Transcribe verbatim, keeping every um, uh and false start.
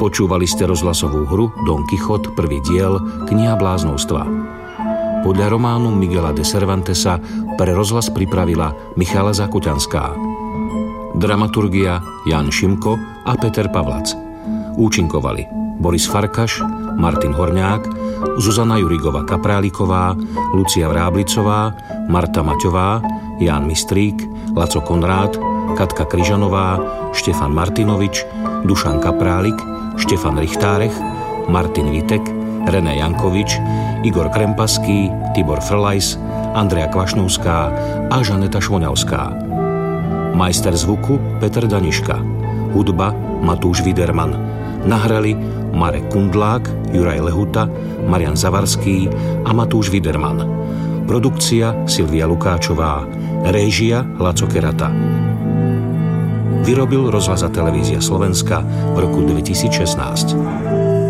Počúvali ste rozhlasovú hru Don Quichotte, prvý diel, Kniha bláznovstva. Podľa románu Miguela de Cervantesa pre rozhlas pripravila Michala Zakuťanská. Dramaturgia Jan Šimko a Peter Pavlac. Účinkovali Boris Farkaš, Martin Horňák, Zuzana Jurigová-Kapráliková, Lucia Vráblicová, Marta Maťová, Ján Mistrík, Laco Konrád, Katka Kryžanová, Štefan Martinovič, Dušan Kaprálik, Štefan Richtárech, Martin Vitek, René Jankovič, Igor Krempaský, Tibor Frlajs, Andrea Kvašnovská a Žaneta Švoňavská. Majster zvuku Peter Daniška. Hudba Matúš Widerman. Nahrali Marek Kundlák, Juraj Lehuta, Marian Zavarský a Matúš Widerman. Produkcia Silvia Lukáčová. Réžia Laco Kerata. Vyrobil Rozhlas a televízia Slovenska v roku dvetisícšestnásť.